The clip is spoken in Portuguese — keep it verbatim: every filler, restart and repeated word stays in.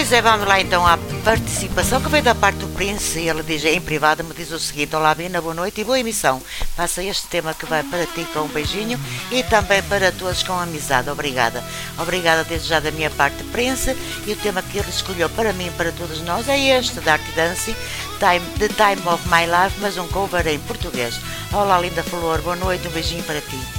Pois é, vamos lá então à participação que veio da parte do Prince. Ele diz em privado, me diz o seguinte: olá Bina, boa noite e boa emissão. Passa este tema que vai para ti com um beijinho e também para todos com amizade. Obrigada. Obrigada desde já da minha parte, Prince. E o tema que ele escolheu para mim e para todos nós é este, Dirty Dancing, Time, The Time of My Life, mas um cover em português. Olá linda flor, boa noite, um beijinho para ti.